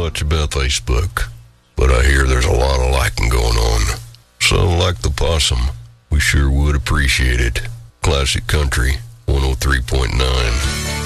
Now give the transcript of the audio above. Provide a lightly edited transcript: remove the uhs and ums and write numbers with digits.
much about Facebook, but I hear there's a lot of liking going on. So, like the possum, we sure would appreciate it. Classic Country 103.9.